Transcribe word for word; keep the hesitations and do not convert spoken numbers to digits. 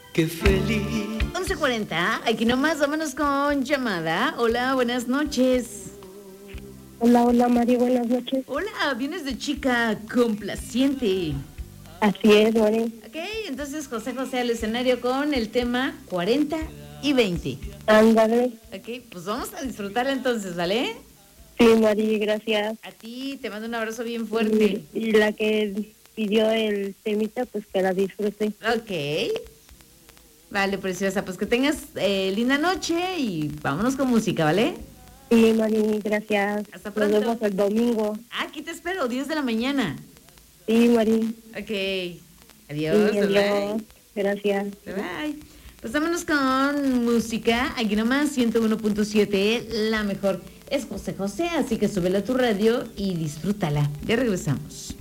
qué feliz. once cuarenta, aquí nomás, vámonos con llamada. Hola, buenas noches. Hola, hola Mari, buenas noches. Hola, vienes de chica complaciente. Así es, Mari. Ok, entonces José José al escenario con el tema cuarenta y veinte. Ándale. Ok, pues vamos a disfrutarla entonces, ¿vale? Sí, Mari, gracias. A ti, te mando un abrazo bien fuerte. Y, y la que pidió el temita, pues que la disfrute. Ok. Vale, preciosa, pues que tengas eh, linda noche y vámonos con música, ¿vale? Sí, Mari, gracias. Hasta pronto. Nos vemos el domingo. Ah, aquí te espero, diez de la mañana. Sí, Mari. Ok. Adiós. Sí, adiós. Gracias. Bye bye. Pues vámonos con música. Aquí nomás, ciento uno punto siete, la mejor es José José, así que súbela a tu radio y disfrútala. Ya regresamos.